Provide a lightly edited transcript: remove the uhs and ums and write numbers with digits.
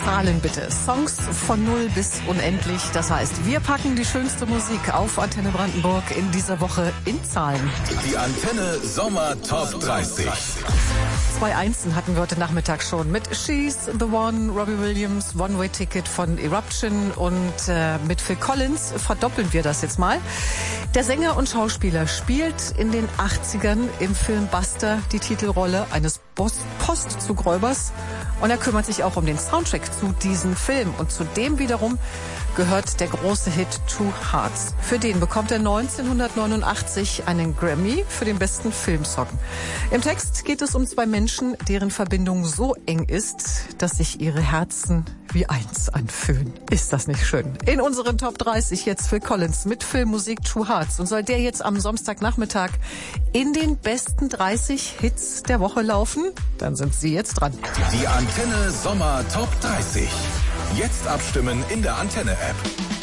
Zahlen bitte. Songs von 0 bis unendlich. Das heißt, wir packen die schönste Musik auf Antenne Brandenburg in dieser Woche in Zahlen. Die Antenne Sommer Top 30. 2 Einsen hatten wir heute Nachmittag schon mit She's the One, Robbie Williams, One Way Ticket von Eruption und mit Phil Collins verdoppeln wir das jetzt mal. Der Sänger und Schauspieler spielt in den 80ern im Film Buster die Titelrolle eines Postzugräubers und er kümmert sich auch um den Soundtrack zu diesem Film und zu dem wiederum gehört der große Hit Two Hearts. Für den bekommt er 1989 einen Grammy für den besten Filmsong. Im Text geht es um 2 Menschen, deren Verbindung so eng ist, dass sich ihre Herzen wie eins anfühlen. Ist das nicht schön? In unseren Top 30 jetzt Phil Collins mit Filmmusik Two Hearts. Und soll der jetzt am Samstagnachmittag in den besten 30 Hits der Woche laufen? Dann sind Sie jetzt dran. Die Antenne Sommer Top 30. Jetzt abstimmen in der Antenne-App.